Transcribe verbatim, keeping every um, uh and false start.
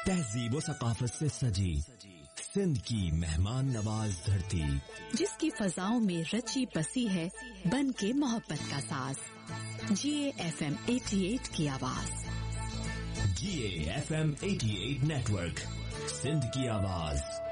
तहजीब व सकाफत से सजी सिंध की मेहमान नवाज धरती, जिसकी फजाओं में रची बसी है बन के मोहब्बत का साज। जीए एफ एम अठासी की आवाज। जीए एफ एम अठासी नेटवर्क, सिंध की आवाज।